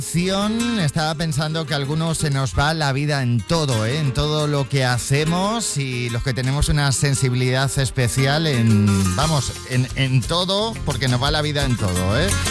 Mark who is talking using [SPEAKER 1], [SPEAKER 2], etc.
[SPEAKER 1] Estaba pensando que a algunos se nos va la vida en todo, en todo lo que hacemos, y los que tenemos una sensibilidad especial en todo, porque nos va la vida en todo,